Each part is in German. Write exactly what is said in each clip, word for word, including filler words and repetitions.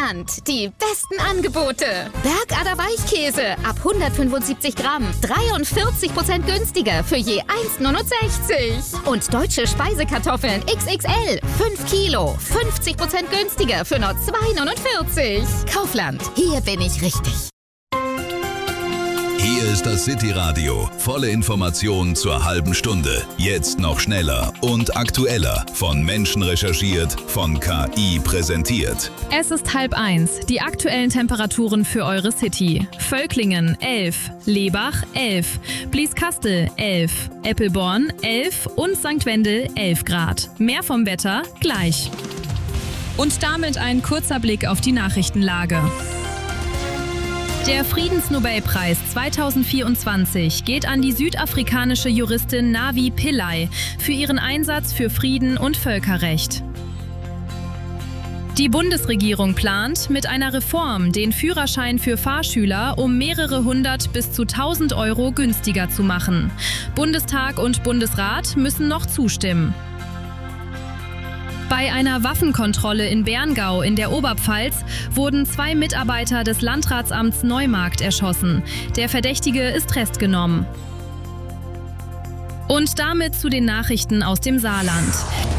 Kaufland. Die besten Angebote. Bergader Weichkäse ab hundertfünfundsiebzig Gramm. dreiundvierzig Prozent günstiger für je eins Komma neunundsechzig. Und deutsche Speisekartoffeln X X L. fünf Kilo. fünfzig Prozent günstiger für nur zwei Komma neunundvierzig. Kaufland. Hier bin ich richtig. Hier ist das City-Radio. Volle Informationen zur halben Stunde. Jetzt noch schneller und aktueller. Von Menschen recherchiert, von K I präsentiert. Es ist halb eins. Die aktuellen Temperaturen für eure City. Völklingen elf, Lebach elf, Blieskastel elf, Eppelborn elf und Sankt Wendel elf Grad. Mehr vom Wetter gleich. Und damit ein kurzer Blick auf die Nachrichtenlage. Der Friedensnobelpreis zweitausendvierundzwanzig geht an die südafrikanische Juristin Navi Pillay für ihren Einsatz für Frieden und Völkerrecht. Die Bundesregierung plant, mit einer Reform den Führerschein für Fahrschüler um mehrere hundert bis zu tausend Euro günstiger zu machen. Bundestag und Bundesrat müssen noch zustimmen. Bei einer Waffenkontrolle in Berngau in der Oberpfalz wurden zwei Mitarbeiter des Landratsamts Neumarkt erschossen. Der Verdächtige ist festgenommen. Und damit zu den Nachrichten aus dem Saarland.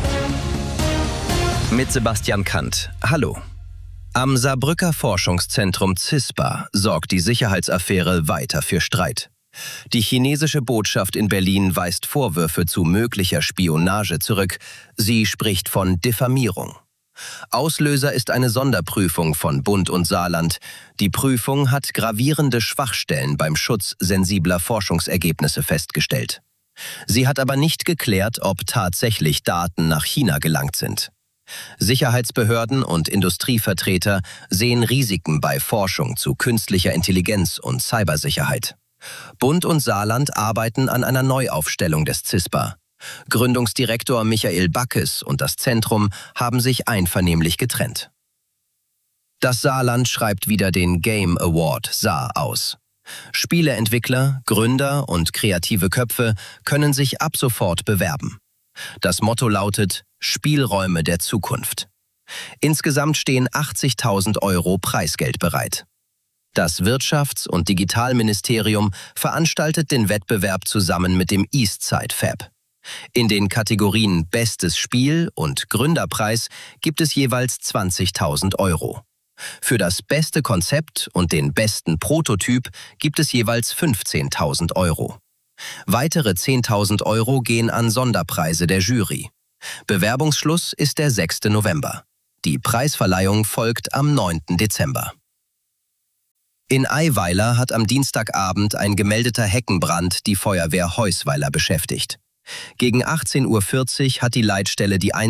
Mit Sebastian Kant. Hallo. Am Saarbrücker Forschungszentrum CISPA sorgt die Sicherheitsaffäre weiter für Streit. Die chinesische Botschaft in Berlin weist Vorwürfe zu möglicher Spionage zurück. Sie spricht von Diffamierung. Auslöser ist eine Sonderprüfung von Bund und Saarland. Die Prüfung hat gravierende Schwachstellen beim Schutz sensibler Forschungsergebnisse festgestellt. Sie hat aber nicht geklärt, ob tatsächlich Daten nach China gelangt sind. Sicherheitsbehörden und Industrievertreter sehen Risiken bei Forschung zu künstlicher Intelligenz und Cybersicherheit. Bund und Saarland arbeiten an einer Neuaufstellung des CISPA. Gründungsdirektor Michael Backes und das Zentrum haben sich einvernehmlich getrennt. Das Saarland schreibt wieder den Game Award Saar aus. Spieleentwickler, Gründer und kreative Köpfe können sich ab sofort bewerben. Das Motto lautet Spielräume der Zukunft. Insgesamt stehen achtzigtausend Euro Preisgeld bereit. Das Wirtschafts- und Digitalministerium veranstaltet den Wettbewerb zusammen mit dem Eastside Fab. In den Kategorien Bestes Spiel und Gründerpreis gibt es jeweils zwanzigtausend Euro. Für das beste Konzept und den besten Prototyp gibt es jeweils fünfzehntausend Euro. Weitere zehntausend Euro gehen an Sonderpreise der Jury. Bewerbungsschluss ist der sechste November. Die Preisverleihung folgt am neunten Dezember. In Eiweiler hat am Dienstagabend ein gemeldeter Heckenbrand die Feuerwehr Heusweiler beschäftigt. Gegen achtzehn Uhr vierzig hat die Leitstelle die